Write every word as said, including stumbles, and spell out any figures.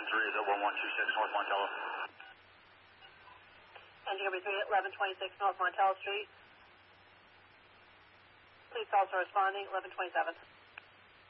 three, is at one one two six North Montello. Engine number three, eleven twenty-six North Montello Street. Please call for responding, eleven twenty-seven.